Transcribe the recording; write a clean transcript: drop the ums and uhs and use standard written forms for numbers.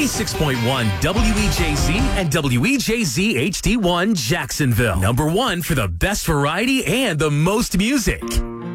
96.1 WEJZ and WEJZ HD1 Jacksonville. Number one for the best variety and the most music.